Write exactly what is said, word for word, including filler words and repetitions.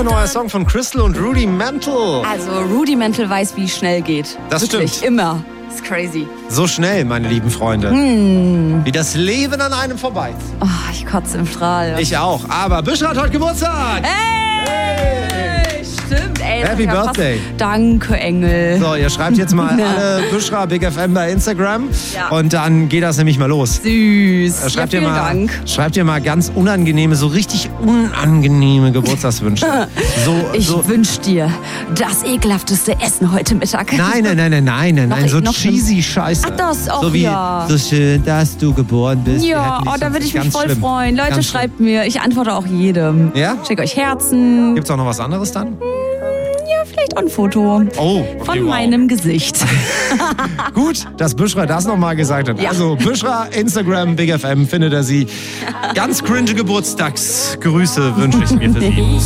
neuer Song von Crystal und Rudimental. Also Rudimental weiß, wie schnell geht. Das Wirklich, stimmt. immer. Das ist crazy. So schnell, meine lieben Freunde. Hm. Wie das Leben an einem vorbei. Oh, ich kotze im Strahl. Ich auch. Aber Büschra hat heute Geburtstag. Hey! Stimmt, ey. das Happy hab ich auch Birthday. Fast... Danke, Engel. So, ihr schreibt jetzt mal alle Büschra Big F M bei Instagram. Ja. Und dann geht das nämlich mal los. Süß. Schreibt, ja, ihr vielen mal, Dank. schreibt ihr mal ganz unangenehme, so richtig unangenehme Geburtstagswünsche. So, Ich so, wünsch dir das ekelhafteste Essen heute Mittag. Nein, nein, nein, nein, nein, nein, nein, Noch- so noch cheesy Scheiße. Ach, das auch, So wie, ja. so schön, dass du geboren bist. Wir Ja, hätten dich oh, da sonst würde ich mich ganz voll schlimm. freuen. Leute, Ganz schlimm. schreibt mir. Ich antworte auch jedem. Ja? Schickt euch Herzen. Gibt's auch noch was anderes dann? Ja, vielleicht auch ein Foto. Oh, okay, Von wow. meinem Gesicht. Gut, dass Büschra das nochmal gesagt hat. Ja. Also Büschra, Instagram, Big F M, findet er sie. Ganz cringe Geburtstagsgrüße wünsche ich mir für sie.